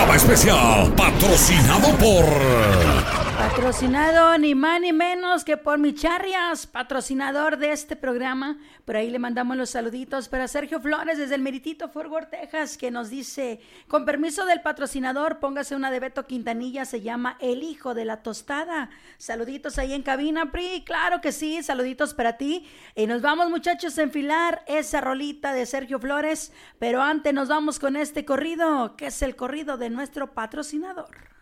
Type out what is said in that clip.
Programa especial patrocinado por... Patrocinado ni más ni menos que por Mi Charrias, patrocinador de este programa. Por ahí le mandamos los saluditos para Sergio Flores desde el Meritito, Fort Worth, Texas, que nos dice, con permiso del patrocinador, póngase una de Beto Quintanilla, se llama El Hijo de la Tostada. Saluditos ahí en cabina, Pri, claro que sí, saluditos para ti. Y nos vamos, muchachos, a enfilar esa rolita de Sergio Flores, pero antes nos vamos con este corrido, que es el corrido de nuestro patrocinador.